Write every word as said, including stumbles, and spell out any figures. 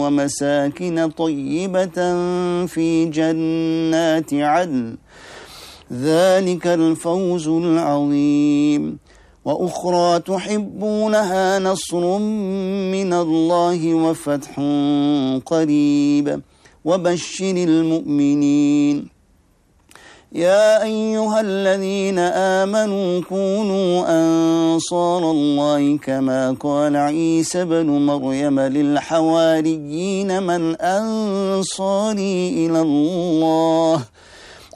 ومساكن طيبة في جنات عدن ذلك الفوز العظيم. وأخرى تحبونها نصر من الله وفتح قريب وبشر المؤمنين. يا أيها الذين آمنوا كونوا أنصار الله كما قال عيسى بن مريم للحواريين من أنصاري إلى الله